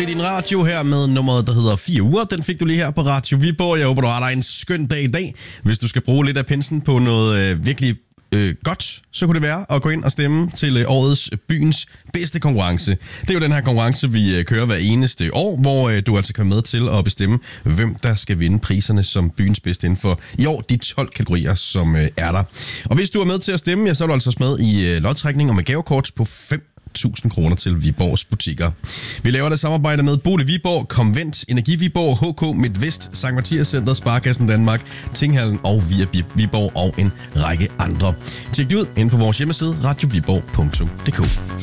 i din radio her med nummeret, der hedder 4 uger. Den fik du lige her på Radio Viborg. Jeg håber, du har dig en skøn dag i dag. Hvis du skal bruge lidt af pinsen på noget virkelig godt, så kunne det være at gå ind og stemme til årets byens bedste konkurrence. Det er jo den her konkurrence, vi kører hver eneste år, hvor du altså kan med til at bestemme, hvem der skal vinde priserne som byens bedste inden for i år de 12 kategorier, som er der. Og hvis du er med til at stemme, ja, så er du altså med i lodtrækning med gavekort på 5.000 kroner til Viborgs butikker. Vi laver det samarbejde med Bole Viborg, Convent, Energi Viborg, HK Midtvest, Sankt Mathias Center, Sparkassen Danmark, Tinghallen og Via Viborg og en række andre. Tjek det ud inde på vores hjemmeside radioviborg.dk.